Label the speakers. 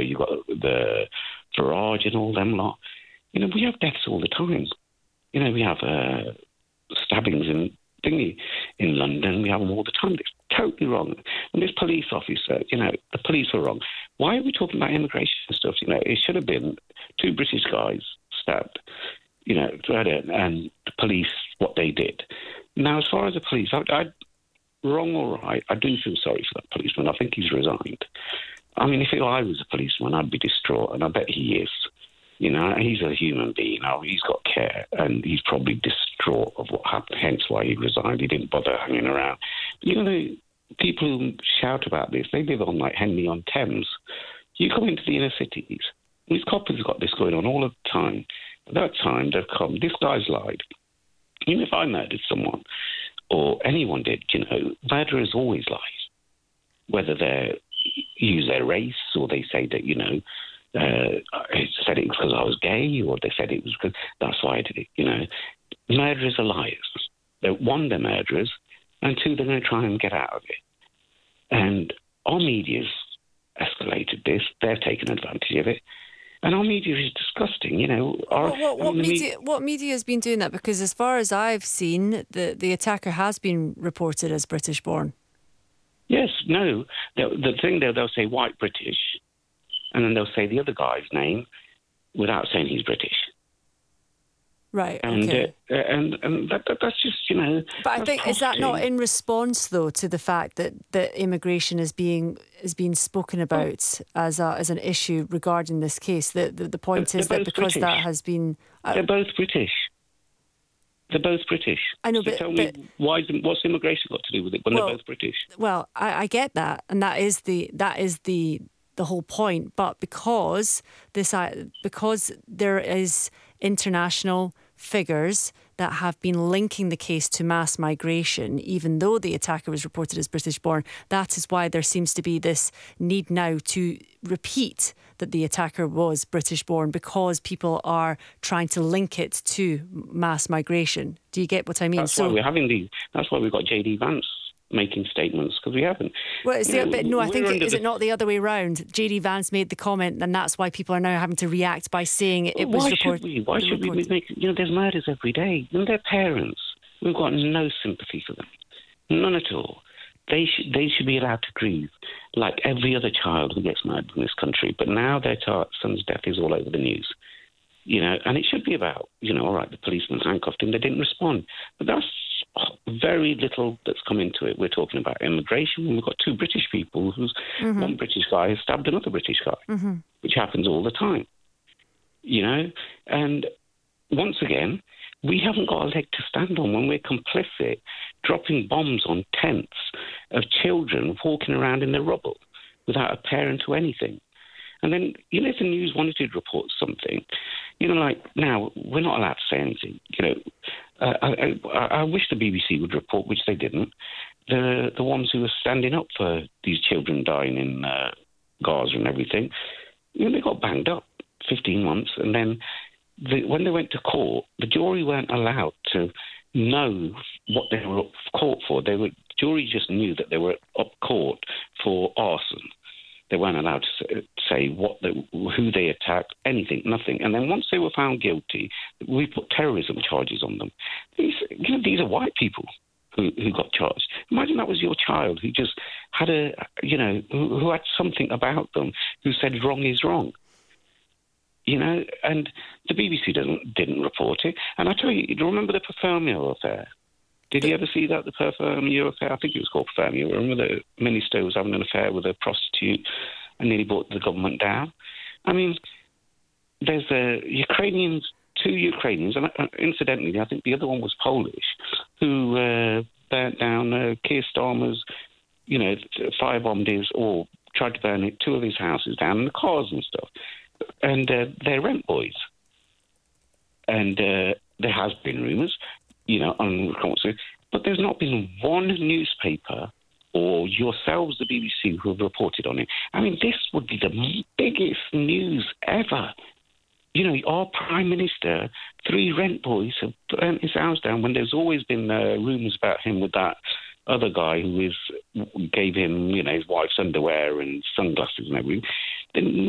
Speaker 1: you've got the Farage and all them lot. We have deaths all the time. We have stabbings in London. We have them all the time. It's totally wrong. And this police officer, the police were wrong. Why are we talking about immigration stuff? It should have been 2 British guys stabbed, and the police, what they did. Now, as far as the police, wrong or right, I do feel sorry for that policeman. I think he's resigned. I mean, if I was a policeman, I'd be distraught, and I bet he is. He's a human being. He's got care, and he's probably distraught of what happened, hence why he resigned. He didn't bother hanging around. The people who shout about this, they live on, like, Henley-on-Thames. You come into the inner cities, these coppers have got this going on all of the time. At that time, they've come, this guy's lied. Even if I murdered someone, or anyone did, murderers always lie. Whether they use their race, or they say that, I said it because I was gay, or they said it was because that's why I did it. Murderers are liars. They're murderers, and 2, they're going to try and get out of it. And our media's escalated this. They've taken advantage of it. And our media is disgusting,
Speaker 2: What media has been doing that? Because as far as I've seen, the attacker has been reported as British-born.
Speaker 1: Yes, no. The thing they'll say white British, and then they'll say the other guy's name without saying he's British.
Speaker 2: Right,
Speaker 1: okay. And that's just,
Speaker 2: But I think, is that not in response, though, to the fact that immigration is being spoken about as an issue regarding this case? The point is that because British. That has been...
Speaker 1: They're both British. They're both British.
Speaker 2: I know,
Speaker 1: so tell me, what's immigration got to do with it when they're both British?
Speaker 2: Well, I get that, and that is the whole point. But because there is international figures that have been linking the case to mass migration, even though the attacker was reported as British-born, that is why there seems to be this need now to repeat that the attacker was British-born, because people are trying to link it to mass migration. Do you get what I mean?
Speaker 1: That's why we're having these. That's why we've got JD Vance making statements, because we haven't.
Speaker 2: Well, it's I think is it not the other way around? JD Vance made the comment, and that's why people are now having to react by saying it was reported.
Speaker 1: Why should we make? There's murders every day. Their parents, we've got no sympathy for them, none at all. They should be allowed to grieve like every other child who gets murdered in this country. But now their son's death is all over the news. And it should be about, all right, the policeman handcuffed him, they didn't respond. But that's very little that's come into it. We're talking about immigration, and we've got 2 British people one British guy has stabbed another British guy, which happens all the time. And once again, we haven't got a leg to stand on when we're complicit, dropping bombs on tents of children walking around in the rubble without a parent or anything. And then, if the news wanted to report something, now, we're not allowed to say anything. I wish the BBC would report, which they didn't, the ones who were standing up for these children dying in Gaza and everything. They got banged up 15 months, and then when they went to court, the jury weren't allowed to know what they were up court for. Jury just knew that they were up court for arson. They weren't allowed to say who they attacked, anything, nothing. And then once they were found guilty, we put terrorism charges on them. These are white people who got charged. Imagine that was your child who just had who had something about them, who said wrong is wrong. And the BBC didn't report it. And I tell you, remember the Perfumio affair? Did you ever see that, the Perfumio affair? I think it was called Perfumio. Remember that Minister was having an affair with a prostitute and nearly brought the government down? I mean, there's 2 Ukrainians, and incidentally, I think the other one was Polish, who burnt down Keir Starmer's, firebombed his, or tried to burn 2 of his houses down, and the cars and stuff. And they're rent boys. And there has been rumours, but there's not been one newspaper or yourselves, the BBC, who have reported on it. I mean, this would be the biggest news ever. Our Prime Minister, 3 rent boys have burnt his house down when there's always been rumours about him with that other guy who gave him, his wife's underwear and sunglasses and everything.